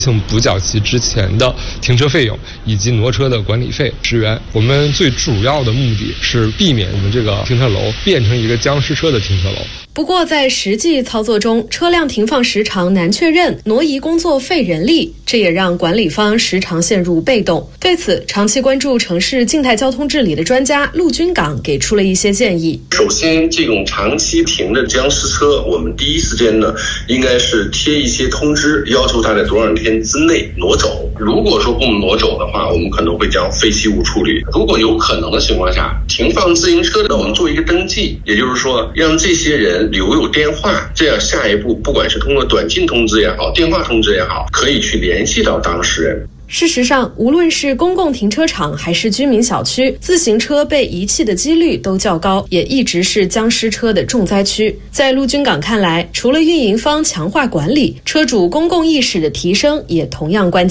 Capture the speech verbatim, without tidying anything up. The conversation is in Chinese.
请补缴其之前的停车费用以及挪车的管理费十元。我们最主要的目的是避免我们这个停车楼变成一个僵尸车的停车楼。 不过在实际操作中，车辆停放时长难确认，挪移工作费人力，这也让管理方时常陷入被动。对此，长期关注城市静态交通治理的专家陆军港给出了一些建议。 首先，这种长期停的僵尸车，我们第一时间呢，应该是贴一些通知，要求它在多少天之内挪走。如果说不能挪走的话，我们可能会将废弃物处理。如果有可能的情况下，停放自行车的我们做一个登记，也就是说让这些人留有电话，这样下一步不管是通过短信通知也好，电话通知也好，可以去联系到当事人。 事实上，无论是公共停车场还是居民小区，自行车被遗弃的几率都较高，也一直是僵尸车的重灾区。在陆军港看来，除了运营方强化管理，车主公共意识的提升也同样关键。